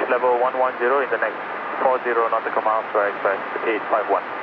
level 110 in the next 40 nautical miles, right, fast 851.